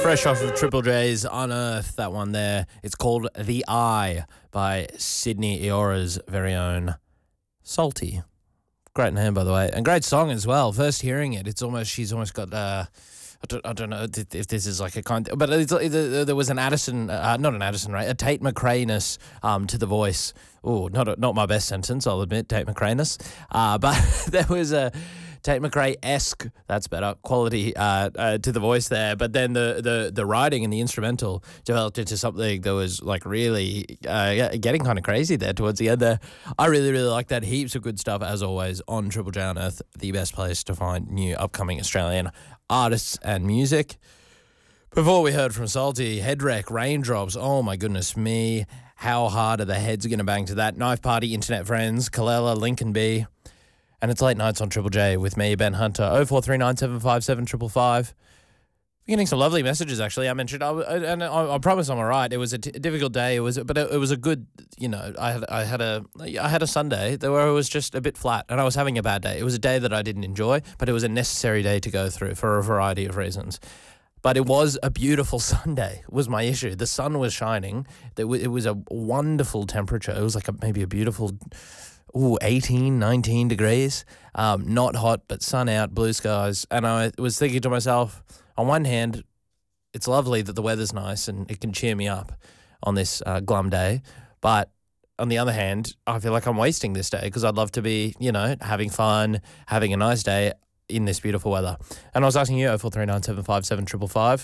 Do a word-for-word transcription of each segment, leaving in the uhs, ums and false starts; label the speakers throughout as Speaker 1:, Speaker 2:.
Speaker 1: Fresh off of Triple J's Unearth, that one there. It's called The Eye by Sydney Iora's very own Salty. Great name, by the way. And great song as well. First hearing it, it's almost, she's almost got, uh, I don't, I don't know if this is like a kind of, but it's, it, there was an Addison, uh, not an Addison, right? A Tate McRae-ness um, to the voice. Oh, not a, not my best sentence, I'll admit, Tate McRae-ness. Uh, but there was a Tate McRae-esque, that's better, quality uh, uh, to the voice there. But then the, the, the writing and the instrumental developed into something that was like really uh, getting kind of crazy there towards the end there. I really, really like that. Heaps of good stuff, as always, on Triple J Unearth, the best place to find new upcoming Australian artists and music. Before we heard from Salty, Headwreck, Raindrops, oh my goodness me, how hard are the heads going to bang to that? Knife Party, Internet Friends, Kalela, Lincoln B. And it's late nights on Triple J with me, Ben Hunter. oh four three nine seven five seven five five five. We're getting some lovely messages, actually. I mentioned, I, and I, I promise I'm all right. It was a, t- a difficult day. It was, but it, it was a good, you know. I had, I had a, I had a Sunday where it was just a bit flat, and I was having a bad day. It was a day that I didn't enjoy, but it was a necessary day to go through for a variety of reasons. But it was a beautiful Sunday, was my issue. The sun was shining. It was a wonderful temperature. It was like a, maybe a beautiful, ooh, eighteen, nineteen degrees. Um, not hot, but sun out, blue skies. And I was thinking to myself, on one hand, it's lovely that the weather's nice and it can cheer me up on this uh, glum day. But on the other hand, I feel like I'm wasting this day because I'd love to be, you know, having fun, having a nice day in this beautiful weather. And I was asking you, oh four three nine seven five seven five five five,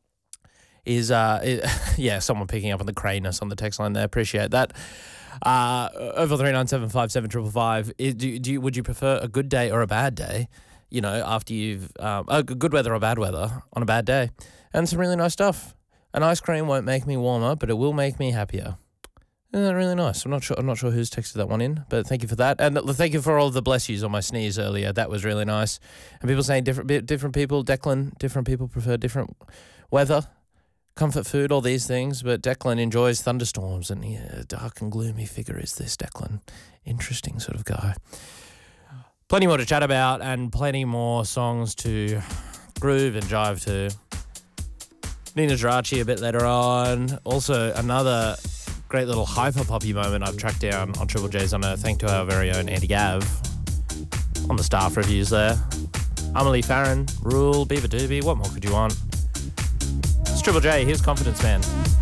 Speaker 1: is, uh, it, yeah, someone picking up on the crayness on the text line there. Appreciate that. Uh, oh four three nine seven five seven five five five, do, do you, would you prefer a good day or a bad day? You know, after you've, um, oh, good weather or bad weather on a bad day. And some really nice stuff. An ice cream won't make me warmer, but it will make me happier. Isn't that really nice? I'm not sure I'm not sure who's texted that one in, but thank you for that. And thank you for all the bless yous on my sneeze earlier. That was really nice. And people saying different different people, Declan, different people prefer different weather, comfort food, all these things. But Declan enjoys thunderstorms, and yeah, dark and gloomy figure is this Declan. Interesting sort of guy. Plenty more to chat about and plenty more songs to groove and jive to. Nina Zrachi a bit later on. Also, another great little hyper-poppy moment I've tracked down on Triple J's Unearth, thanks to our very own Andy Gav on the staff reviews there. Amelie Farron, Rule, Beaver Doobie, what more could you want? It's Triple J, here's Confidence Man.